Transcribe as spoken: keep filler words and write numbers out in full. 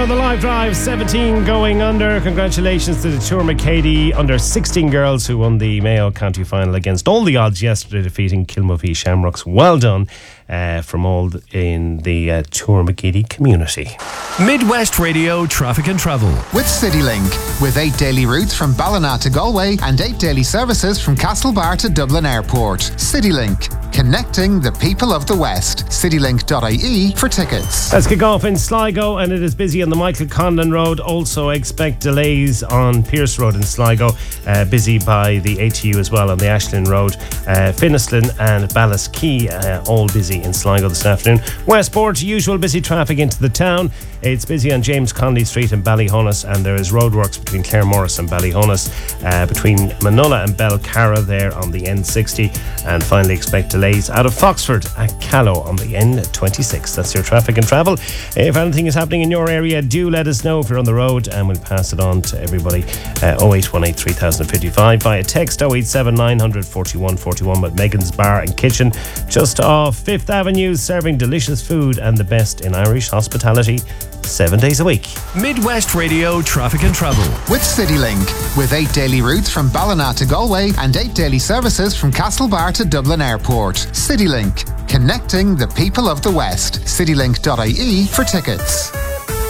The Live Drive, seventeen going under. Congratulations to the Tourmacady under sixteen girls who won the Mayo County final against all the odds yesterday, defeating Kilmovee Shamrocks. Well done uh, from all in the uh, Tourmacady community. Midwest Radio Traffic and Travel with CityLink, with eight daily routes from Ballina to Galway and eight daily services from Castlebar to Dublin Airport. CityLink, connecting the people of the West. citylink dot I E for tickets. Let's kick off in Sligo, and it is busy on the Michael Conlon Road. Also expect delays on Pierce Road in Sligo. Uh, busy by the A T U as well on the Ashland Road. Uh, Finnislin and Ballasquey, uh, all busy in Sligo this afternoon. Westport, usual busy traffic into the town. It's busy on James Connolly Street in Ballyhonus, and there is roadworks between Claremorris and Ballyhonus, uh, between Manola and Belcarra there on the N sixty, and finally expect delays out of Foxford at Callow on the N twenty-six. That's your traffic and travel. If anything is happening in your area, do let us know if you're on the road, and we'll pass it on to everybody. uh, oh eight one eight, three thousand fifty-five via text oh eight seven, nine hundred, forty-one forty-one with Megan's Bar and Kitchen just off Fifth Avenue, serving delicious food and the best in Irish hospitality seven days a week. Midwest Radio Traffic and Travel with CityLink, with eight daily routes from Ballina to Galway and eight daily services from Castlebar to Dublin Airport. CityLink, connecting the people of the West. citylink dot I E for tickets.